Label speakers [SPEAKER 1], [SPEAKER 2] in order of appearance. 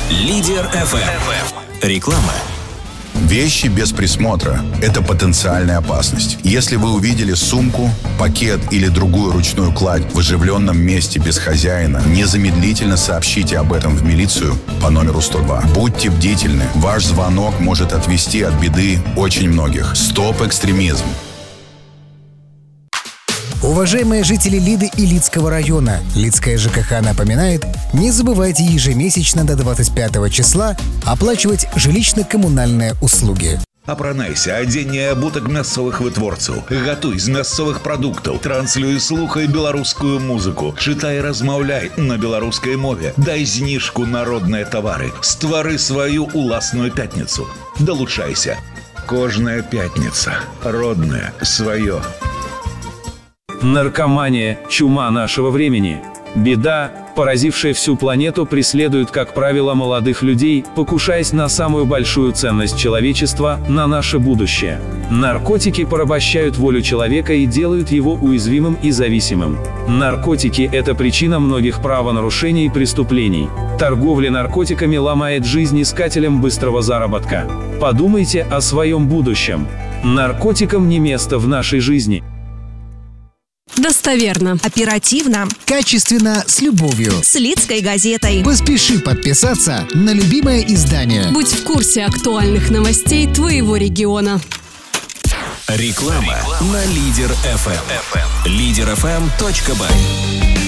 [SPEAKER 1] Лидер FM. Реклама.
[SPEAKER 2] Вещи без присмотра – это потенциальная опасность. Если вы увидели сумку, пакет или другую ручную кладь в оживленном месте без хозяина, незамедлительно сообщите об этом в милицию по номеру 102. Будьте бдительны. Ваш звонок может отвести от беды очень многих. Стоп экстремизм.
[SPEAKER 3] Уважаемые жители Лиды и Лидского района, Лидская ЖКХ напоминает, не забывайте ежемесячно до 25 числа оплачивать жилищно-коммунальные услуги.
[SPEAKER 4] Апранайся, адзенне абутак мясцовых вытворцаў. Гатуй з мясцовых прадуктаў, транслюй, слухай беларускую музыку, чытай, размаўляй на беларускай мове, дай зніжку на родныя тавары, ствары сваю уласную пятніцу. Далучайся. Кожная пятница. Родное, свое.
[SPEAKER 5] Наркомания – чума нашего времени. Беда, поразившая всю планету, преследует, как правило, молодых людей, покушаясь на самую большую ценность человечества – на наше будущее. Наркотики порабощают волю человека и делают его уязвимым и зависимым. Наркотики – это причина многих правонарушений и преступлений. Торговля наркотиками ломает жизнь искателям быстрого заработка. Подумайте о своем будущем. Наркотикам не место в нашей жизни.
[SPEAKER 6] Достоверно,
[SPEAKER 7] оперативно,
[SPEAKER 3] Качественно, с любовью.
[SPEAKER 7] с Лидской газетой.
[SPEAKER 3] Поспеши подписаться на любимое издание.
[SPEAKER 6] будь в курсе актуальных новостей твоего региона.
[SPEAKER 1] Реклама на Лидер FM. Лидерfm.by.